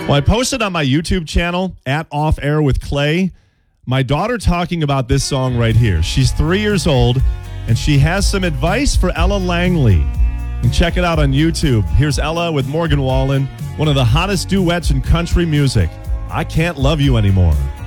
Well, I posted on my YouTube channel at Off Air with Clay, my daughter talking about this song right here. She's 3 years old, and she has some advice for Ella Langley. And check it out on YouTube. Here's Ella with Morgan Wallen, one of the hottest duets in country music. I Can't Love You Anymore.